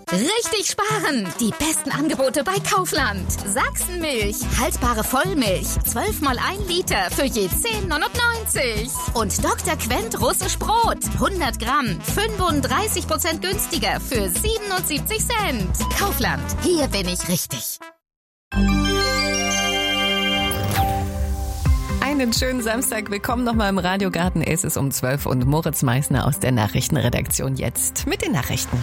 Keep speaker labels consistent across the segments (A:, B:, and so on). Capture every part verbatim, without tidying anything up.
A: Richtig sparen! Die besten Angebote bei Kaufland. Sachsenmilch, haltbare Vollmilch, zwölf mal ein Liter für je zehn neunundneunzig. Und Doktor Quent Russisch Brot, hundert Gramm, fünfunddreißig Prozent günstiger für siebenundsiebzig Cent. Kaufland, hier bin ich richtig.
B: Einen schönen Samstag. Willkommen nochmal im Radiogarten. Es ist um zwölf und Moritz Meissner aus der Nachrichtenredaktion jetzt mit den Nachrichten.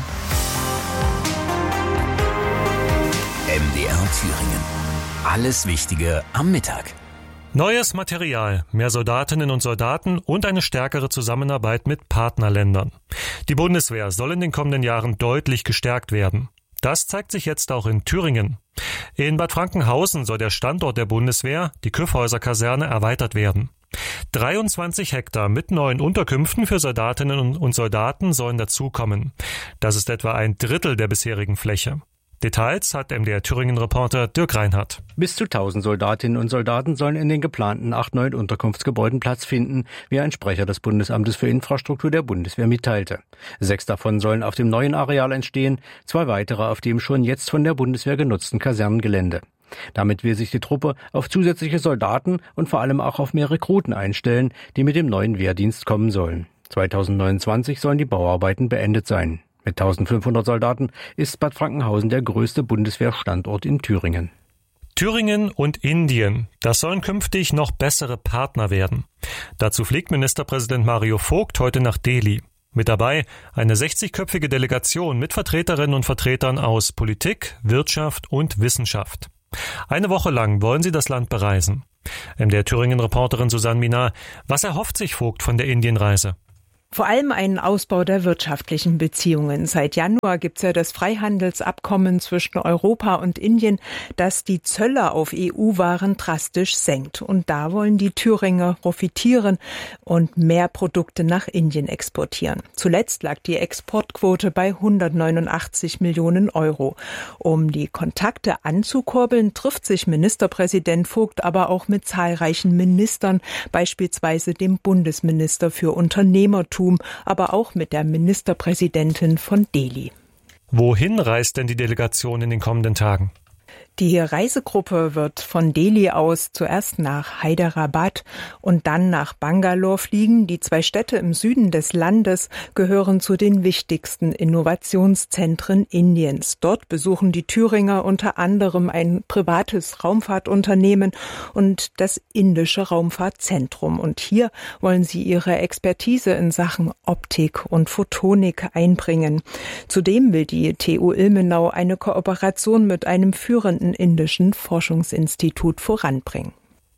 C: M D R Thüringen. Alles Wichtige am Mittag.
D: Neues Material, mehr Soldatinnen und Soldaten und eine stärkere Zusammenarbeit mit Partnerländern. Die Bundeswehr soll in den kommenden Jahren deutlich gestärkt werden. Das zeigt sich jetzt auch in Thüringen. In Bad Frankenhausen soll der Standort der Bundeswehr, die Kyffhäuser-Kaserne, erweitert werden. dreiundzwanzig Hektar mit neuen Unterkünften für Soldatinnen und Soldaten sollen dazukommen. Das ist etwa ein Drittel der bisherigen Fläche. Details hat M D R Thüringen-Reporter Dirk Reinhardt.
E: Bis zu tausend Soldatinnen und Soldaten sollen in den geplanten acht neuen Unterkunftsgebäuden Platz finden, wie ein Sprecher des Bundesamtes für Infrastruktur der Bundeswehr mitteilte. Sechs davon sollen auf dem neuen Areal entstehen, zwei weitere auf dem schon jetzt von der Bundeswehr genutzten Kasernengelände. Damit will sich die Truppe auf zusätzliche Soldaten und vor allem auch auf mehr Rekruten einstellen, die mit dem neuen Wehrdienst kommen sollen. zweitausendneunundzwanzig sollen die Bauarbeiten beendet sein. Mit eintausendfünfhundert Soldaten ist Bad Frankenhausen der größte Bundeswehrstandort in Thüringen.
D: Thüringen und Indien, das sollen künftig noch bessere Partner werden. Dazu fliegt Ministerpräsident Mario Vogt heute nach Delhi. Mit dabei eine sechzigköpfige Delegation mit Vertreterinnen und Vertretern aus Politik, Wirtschaft und Wissenschaft. Eine Woche lang wollen sie das Land bereisen. M D R Thüringen-Reporterin Susanne Minar, was erhofft sich Vogt von der Indienreise?
F: Vor allem einen Ausbau der wirtschaftlichen Beziehungen. Seit Januar gibt es ja das Freihandelsabkommen zwischen Europa und Indien, das die Zölle auf E U-Waren drastisch senkt. Und da wollen die Thüringer profitieren und mehr Produkte nach Indien exportieren. Zuletzt lag die Exportquote bei hundertneunundachtzig Millionen Euro. Um die Kontakte anzukurbeln, trifft sich Ministerpräsident Vogt aber auch mit zahlreichen Ministern, beispielsweise dem Bundesminister für Unternehmertum, aber auch mit der Ministerpräsidentin von Delhi.
D: Wohin reist denn die Delegation in den kommenden Tagen?
F: Die Reisegruppe wird von Delhi aus zuerst nach Hyderabad und dann nach Bangalore fliegen. Die zwei Städte im Süden des Landes gehören zu den wichtigsten Innovationszentren Indiens. Dort besuchen die Thüringer unter anderem ein privates Raumfahrtunternehmen und das indische Raumfahrtzentrum. Und hier wollen sie ihre Expertise in Sachen Optik und Photonik einbringen. Zudem will die T U Ilmenau eine Kooperation mit einem führenden indischen Forschungsinstitut voranbringen.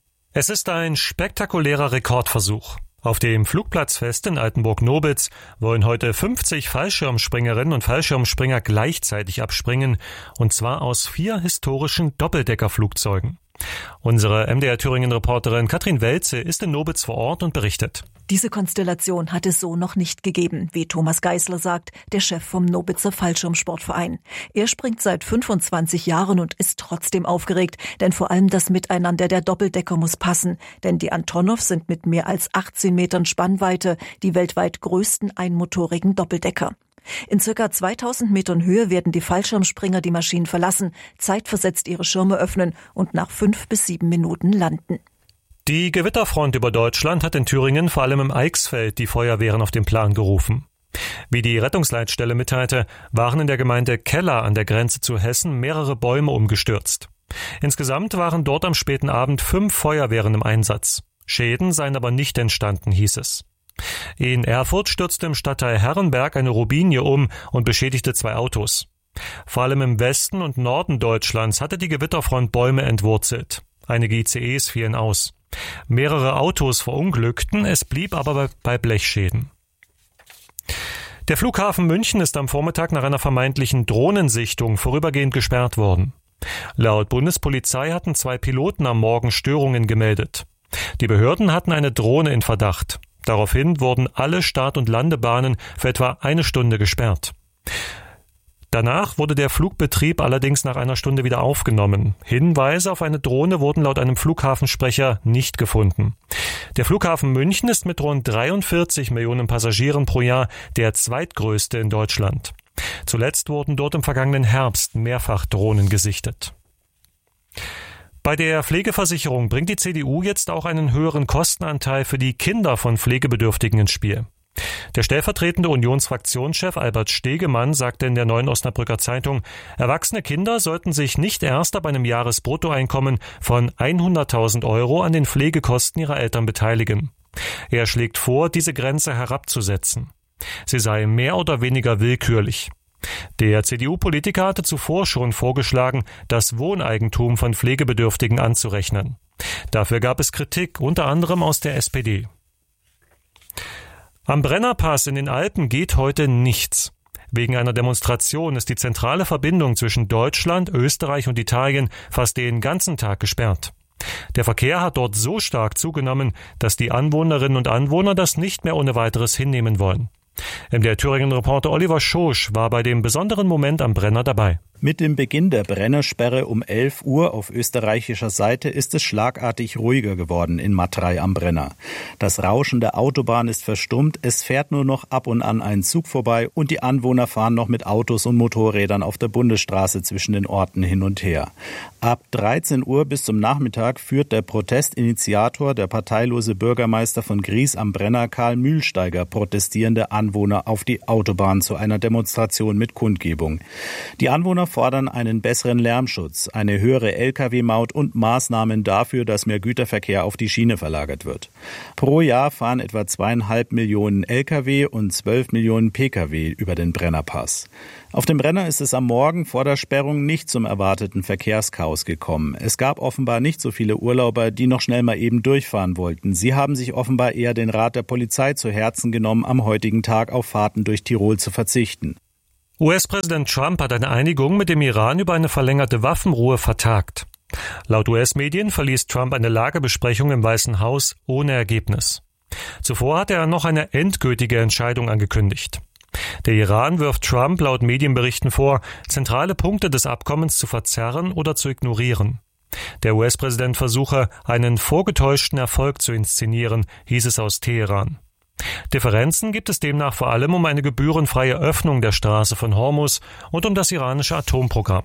D: Es ist ein spektakulärer Rekordversuch. Auf dem Flugplatzfest in Altenburg-Nobitz wollen heute fünfzig Fallschirmspringerinnen und Fallschirmspringer gleichzeitig abspringen, und zwar aus vier historischen Doppeldeckerflugzeugen. Unsere M D R Thüringen-Reporterin Katrin Welze ist in Nobitz vor Ort und berichtet.
G: Diese Konstellation hat es so noch nicht gegeben, wie Thomas Geisler sagt, der Chef vom Nobitzer Fallschirmsportverein. Er springt seit fünfundzwanzig Jahren und ist trotzdem aufgeregt, denn vor allem das Miteinander der Doppeldecker muss passen. Denn die Antonov sind mit mehr als achtzehn Metern Spannweite die weltweit größten einmotorigen Doppeldecker. In circa zweitausend Metern Höhe werden die Fallschirmspringer die Maschinen verlassen, zeitversetzt ihre Schirme öffnen und nach fünf bis sieben Minuten landen.
D: Die Gewitterfront über Deutschland hat in Thüringen vor allem im Eichsfeld die Feuerwehren auf den Plan gerufen. Wie die Rettungsleitstelle mitteilte, waren in der Gemeinde Keller an der Grenze zu Hessen mehrere Bäume umgestürzt. Insgesamt waren dort am späten Abend fünf Feuerwehren im Einsatz. Schäden seien aber nicht entstanden, hieß es. In Erfurt stürzte im Stadtteil Herrenberg eine Rubinie um und beschädigte zwei Autos. Vor allem im Westen und Norden Deutschlands hatte die Gewitterfront Bäume entwurzelt. Einige I C Es fielen aus. Mehrere Autos verunglückten, es blieb aber bei Blechschäden. Der Flughafen München ist am Vormittag nach einer vermeintlichen Drohnensichtung vorübergehend gesperrt worden. Laut Bundespolizei hatten zwei Piloten am Morgen Störungen gemeldet. Die Behörden hatten eine Drohne in Verdacht. Daraufhin wurden alle Start- und Landebahnen für etwa eine Stunde gesperrt. Danach wurde der Flugbetrieb allerdings nach einer Stunde wieder aufgenommen. Hinweise auf eine Drohne wurden laut einem Flughafensprecher nicht gefunden. Der Flughafen München ist mit rund dreiundvierzig Millionen Passagieren pro Jahr der zweitgrößte in Deutschland. Zuletzt wurden dort im vergangenen Herbst mehrfach Drohnen gesichtet. Bei der Pflegeversicherung bringt die C D U jetzt auch einen höheren Kostenanteil für die Kinder von Pflegebedürftigen ins Spiel. Der stellvertretende Unionsfraktionschef Albert Stegemann sagte in der Neuen Osnabrücker Zeitung, erwachsene Kinder sollten sich nicht erst ab einem Jahresbruttoeinkommen von hunderttausend Euro an den Pflegekosten ihrer Eltern beteiligen. Er schlägt vor, diese Grenze herabzusetzen. Sie sei mehr oder weniger willkürlich. Der C D U-Politiker hatte zuvor schon vorgeschlagen, das Wohneigentum von Pflegebedürftigen anzurechnen. Dafür gab es Kritik, unter anderem aus der S P D. Am Brennerpass in den Alpen geht heute nichts. Wegen einer Demonstration ist die zentrale Verbindung zwischen Deutschland, Österreich und Italien fast den ganzen Tag gesperrt. Der Verkehr hat dort so stark zugenommen, dass die Anwohnerinnen und Anwohner das nicht mehr ohne weiteres hinnehmen wollen. Der Thüringen-Reporter Oliver Schosch war bei dem besonderen Moment am Brenner dabei.
H: Mit dem Beginn der Brennersperre um elf Uhr auf österreichischer Seite ist es schlagartig ruhiger geworden in Matrei am Brenner. Das Rauschen der Autobahn ist verstummt, es fährt nur noch ab und an ein Zug vorbei und die Anwohner fahren noch mit Autos und Motorrädern auf der Bundesstraße zwischen den Orten hin und her. Ab dreizehn Uhr bis zum Nachmittag führt der Protestinitiator, der parteilose Bürgermeister von Gries am Brenner, Karl Mühlsteiger, protestierende Anwohner auf die Autobahn zu einer Demonstration mit Kundgebung. Die Anwohner fordern einen besseren Lärmschutz, eine höhere L K W-Maut und Maßnahmen dafür, dass mehr Güterverkehr auf die Schiene verlagert wird. Pro Jahr fahren etwa zweieinhalb Millionen L K W und zwölf Millionen P K W über den Brennerpass. Auf dem Brenner ist es am Morgen vor der Sperrung nicht zum erwarteten Verkehrschaos gekommen. Es gab offenbar nicht so viele Urlauber, die noch schnell mal eben durchfahren wollten. Sie haben sich offenbar eher den Rat der Polizei zu Herzen genommen, am heutigen Tag auf Fahrten durch Tirol zu verzichten.
D: U S-Präsident Trump hat eine Einigung mit dem Iran über eine verlängerte Waffenruhe vertagt. Laut U S-Medien verließ Trump eine Lagebesprechung im Weißen Haus ohne Ergebnis. Zuvor hatte er noch eine endgültige Entscheidung angekündigt. Der Iran wirft Trump laut Medienberichten vor, zentrale Punkte des Abkommens zu verzerren oder zu ignorieren. Der U S-Präsident versuche, einen vorgetäuschten Erfolg zu inszenieren, hieß es aus Teheran. Differenzen gibt es demnach vor allem um eine gebührenfreie Öffnung der Straße von Hormuz und um das iranische Atomprogramm.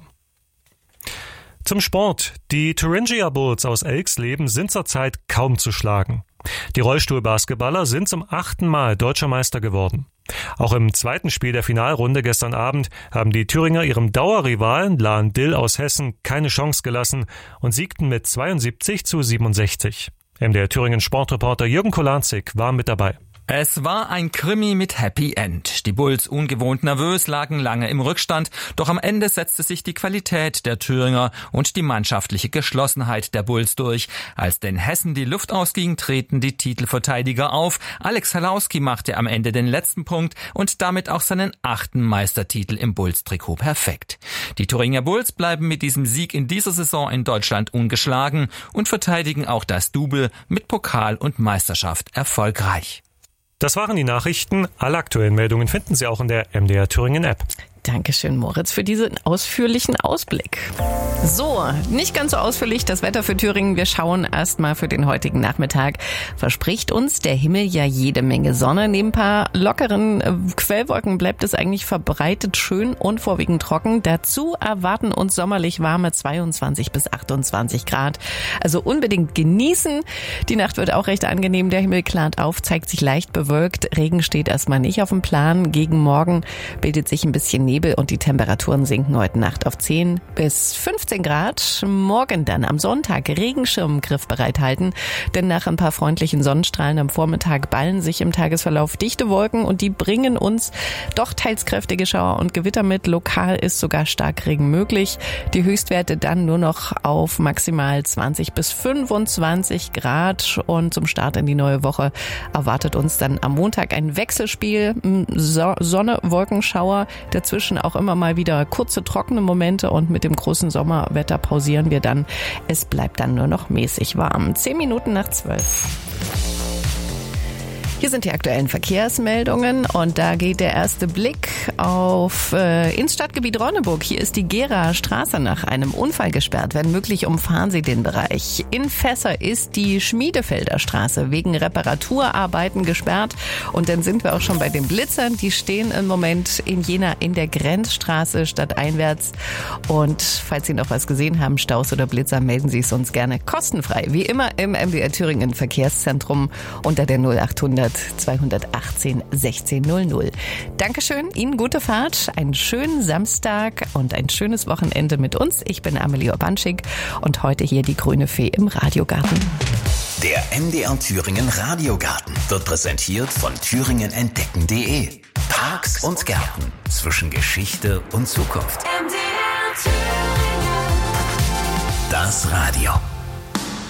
D: Zum Sport. Die Thuringia Bulls aus Elxleben sind zurzeit kaum zu schlagen. Die Rollstuhlbasketballer sind zum achten Mal deutscher Meister geworden. Auch im zweiten Spiel der Finalrunde gestern Abend haben die Thüringer ihrem Dauerrivalen Lahn Dill aus Hessen keine Chance gelassen und siegten mit zweiundsiebzig zu siebenundsechzig. M D R Thüringen Sportreporter Jürgen Kolanzik war mit dabei.
I: Es war ein Krimi mit Happy End. Die Bulls, ungewohnt nervös, lagen lange im Rückstand, doch am Ende setzte sich die Qualität der Thüringer und die mannschaftliche Geschlossenheit der Bulls durch. Als den Hessen die Luft ausging, treten die Titelverteidiger auf. Alex Halauski machte am Ende den letzten Punkt und damit auch seinen achten Meistertitel im Bulls-Trikot perfekt. Die Thüringer Bulls bleiben mit diesem Sieg in dieser Saison in Deutschland ungeschlagen und verteidigen auch das Double mit Pokal und Meisterschaft erfolgreich.
D: Das waren die Nachrichten. Alle aktuellen Meldungen finden Sie auch in der M D R Thüringen App.
B: Dankeschön, Moritz, für diesen ausführlichen Ausblick. So, nicht ganz so ausführlich das Wetter für Thüringen. Wir schauen erstmal für den heutigen Nachmittag. Verspricht uns der Himmel ja jede Menge Sonne. Neben ein paar lockeren äh, Quellwolken bleibt es eigentlich verbreitet schön und vorwiegend trocken. Dazu erwarten uns sommerlich warme zweiundzwanzig bis achtundzwanzig Grad. Also unbedingt genießen. Die Nacht wird auch recht angenehm. Der Himmel klart auf, zeigt sich leicht bewölkt. Regen steht erstmal nicht auf dem Plan. Gegen morgen bildet sich ein bisschen Nebel und die Temperaturen sinken heute Nacht auf zehn bis fünfzehn Grad. Morgen dann am Sonntag Regenschirm griffbereit halten, denn nach ein paar freundlichen Sonnenstrahlen am Vormittag ballen sich im Tagesverlauf dichte Wolken und die bringen uns doch teils kräftige Schauer und Gewitter mit. Lokal ist sogar Starkregen möglich. Die Höchstwerte dann nur noch auf maximal zwanzig bis fünfundzwanzig Grad und zum Start in die neue Woche erwartet uns dann am Montag ein Wechselspiel. Sonne, Wolkenschauer, dazwischen auch immer mal wieder kurze trockene Momente und mit dem großen Sommerwetter pausieren wir dann. Es bleibt dann nur noch mäßig warm. Zehn Minuten nach zwölf. Hier sind die aktuellen Verkehrsmeldungen und da geht der erste Blick auf äh, ins Stadtgebiet Ronneburg. Hier ist die Geraer Straße nach einem Unfall gesperrt. Wenn möglich, umfahren Sie den Bereich. In Fässer ist die Schmiedefelder Straße wegen Reparaturarbeiten gesperrt. Und dann sind wir auch schon bei den Blitzern. Die stehen im Moment in Jena in der Grenzstraße stadteinwärts. Und falls Sie noch was gesehen haben, Staus oder Blitzer, melden Sie es uns gerne kostenfrei. Wie immer im M D R Thüringen Verkehrszentrum unter der null achthundert zweihundertachtzehn sechzehn null null. Dankeschön, Ihnen gute Fahrt, einen schönen Samstag und ein schönes Wochenende mit uns. Ich bin Amelie Urbanschik und heute hier die Grüne Fee im Radiogarten.
C: Der M D R Thüringen Radiogarten wird präsentiert von thüringen entdecken punkt de. Parks und Gärten zwischen Geschichte und Zukunft. M D R Thüringen. Das Radio.